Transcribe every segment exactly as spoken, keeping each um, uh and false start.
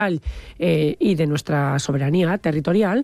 Eh, y de nuestra soberanía territorial,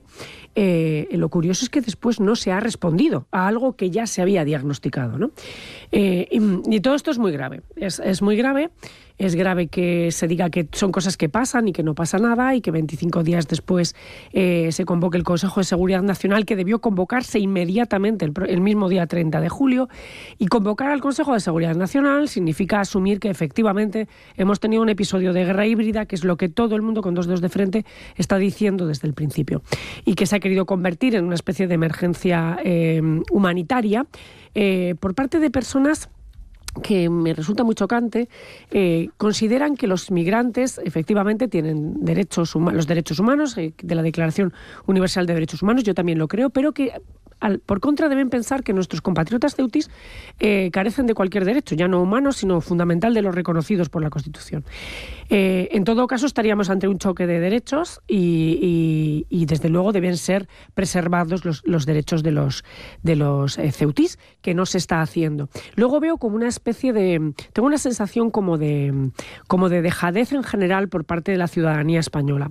eh, lo curioso es que después no se ha respondido a algo que ya se había diagnosticado, ¿no? Eh, y, y todo esto es muy grave, es, es muy grave. Es grave que se diga que son cosas que pasan y que no pasa nada y que veinticinco días después eh, se convoque el Consejo de Seguridad Nacional, que debió convocarse inmediatamente el, el mismo día treinta de julio. Y convocar al Consejo de Seguridad Nacional significa asumir que efectivamente hemos tenido un episodio de guerra híbrida, que es lo que todo el mundo con dos dedos de frente está diciendo desde el principio, y que se ha querido convertir en una especie de emergencia eh, humanitaria eh, por parte de personas que me resulta muy chocante, eh, consideran que los migrantes efectivamente tienen derechos los derechos humanos eh, de la Declaración Universal de Derechos Humanos, yo también lo creo, pero que al, por contra deben pensar que nuestros compatriotas ceutíes eh, carecen de cualquier derecho, ya no humano, sino fundamental de los reconocidos por la Constitución. Eh, en todo caso, estaríamos ante un choque de derechos y, y, y desde luego deben ser preservados los, los derechos de los, de los eh, ceutís, que no se está haciendo. Luego veo como una especie de... Tengo una sensación como de, como de dejadez en general por parte de la ciudadanía española.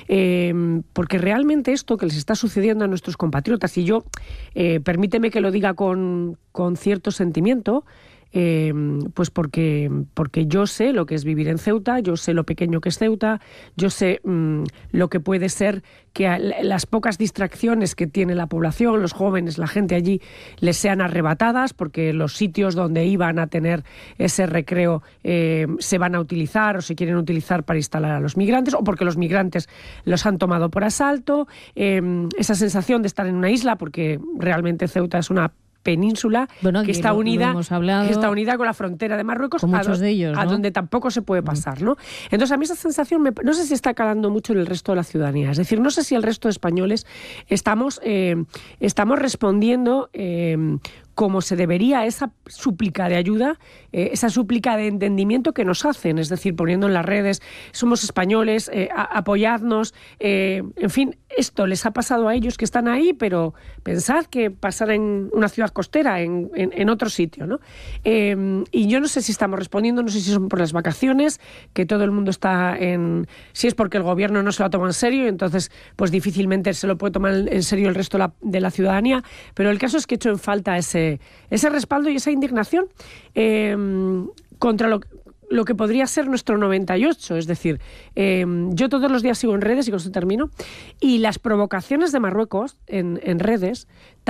Eh, porque realmente esto que les está sucediendo a nuestros compatriotas, y yo, eh, permíteme que lo diga con, con cierto sentimiento, Eh, pues porque, porque yo sé lo que es vivir en Ceuta, yo sé lo pequeño que es Ceuta, yo sé mmm, lo que puede ser que a, las pocas distracciones que tiene la población, los jóvenes, la gente allí, les sean arrebatadas porque los sitios donde iban a tener ese recreo eh, se van a utilizar o se quieren utilizar para instalar a los migrantes, o porque los migrantes los han tomado por asalto, eh, esa sensación de estar en una isla, porque realmente Ceuta es una península bueno, que está lo, unida lo que está unida con la frontera de Marruecos, con muchos a, do, de ellos, ¿no? a donde tampoco se puede pasar, ¿no? Entonces a mí esa sensación me, no sé si está calando mucho en el resto de la ciudadanía, es decir, no sé si el resto de españoles estamos eh, estamos respondiendo eh, como se debería a esa súplica de ayuda, eh, esa súplica de entendimiento que nos hacen, es decir, poniendo en las redes, somos españoles, eh, a, apoyadnos, eh, en fin, esto les ha pasado a ellos que están ahí, pero pensad que pasar en una ciudad costera, en, en, en otro sitio, ¿no? Eh, y yo no sé si estamos respondiendo, no sé si son por las vacaciones, que todo el mundo está en... Si es porque el gobierno no se lo toma en serio, entonces pues difícilmente se lo puede tomar en serio el resto de la, de la ciudadanía, pero el caso es que echo en falta ese ese respaldo y esa indignación eh, contra lo, lo que podría ser nuestro noventa y ocho, es decir, eh, yo todos los días sigo en redes, y con esto termino, y las provocaciones de Marruecos en, en redes,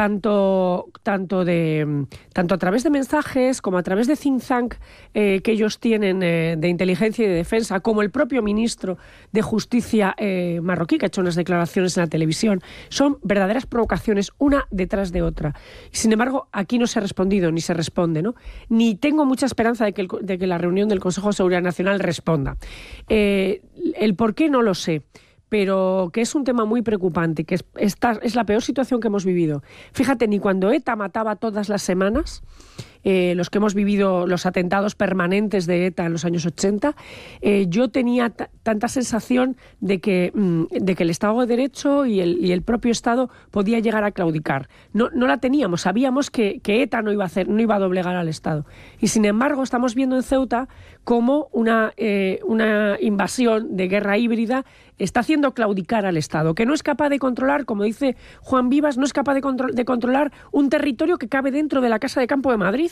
tanto, tanto, de, tanto a través de mensajes como a través de think tank eh, que ellos tienen eh, de inteligencia y de defensa, como el propio ministro de Justicia eh, marroquí, que ha hecho unas declaraciones en la televisión, son verdaderas provocaciones una detrás de otra. Sin embargo, aquí no se ha respondido, ni se responde, ¿no? Ni tengo mucha esperanza de que, el, de que la reunión del Consejo de Seguridad Nacional responda. Eh, el por qué no lo sé, pero que es un tema muy preocupante, que es, esta es la peor situación que hemos vivido. Fíjate, ni cuando ETA mataba todas las semanas, eh, los que hemos vivido los atentados permanentes de ETA en los años ochenta, eh, yo tenía t- tanta sensación de que, mmm, de que el Estado de Derecho y el, y el propio Estado podía llegar a claudicar. No, no la teníamos, sabíamos que, que ETA no iba a hacer, no iba a doblegar al Estado. Y sin embargo, estamos viendo en Ceuta cómo una, eh, una invasión de guerra híbrida está haciendo claudicar al Estado, que no es capaz de controlar, como dice Juan Vivas, no es capaz de, contro- de controlar un territorio que cabe dentro de la Casa de Campo de Madrid,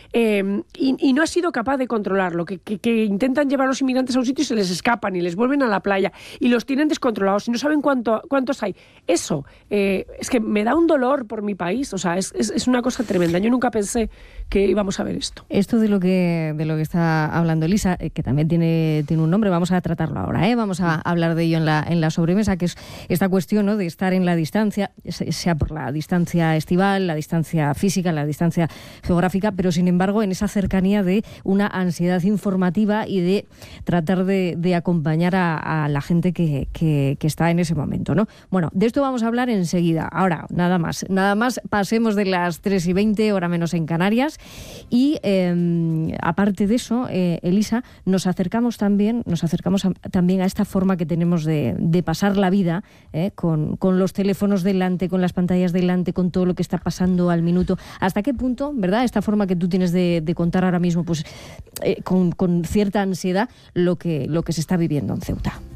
eh, y, y no ha sido capaz de controlarlo, que, que, que intentan llevar a los inmigrantes a un sitio y se les escapan y les vuelven a la playa y los tienen descontrolados y no saben cuánto, cuántos hay. Eso, eh, es que me da un dolor por mi país, o sea, es, es, es una cosa tremenda. Yo nunca pensé que íbamos a ver esto. Esto de lo que, de lo que está hablando Elisa, eh, que también tiene, tiene un nombre, vamos a tratarlo ahora, ¿eh? Vamos a hablar de ello en la, en la sobremesa, que es esta cuestión, ¿no?, de estar en la distancia, sea por la distancia estival, la distancia física, la distancia geográfica, pero sin embargo en esa cercanía de una ansiedad informativa y de tratar de, de acompañar a, a la gente que, que, que está en ese momento, ¿no? Bueno, de esto vamos a hablar enseguida. Ahora, nada más, nada más, pasemos de las tres y veinte, hora menos en Canarias, y eh, aparte de eso, eh, Elisa, nos acercamos también, nos acercamos a, también a esta forma que tenemos de, de pasar la vida, eh, con, con los teléfonos delante, con las pantallas delante, con todo lo que está pasando al minuto. ¿Hasta qué punto, verdad, esta forma que tú tienes de, de contar ahora mismo, pues eh, con, con cierta ansiedad, lo que, lo que se está viviendo en Ceuta?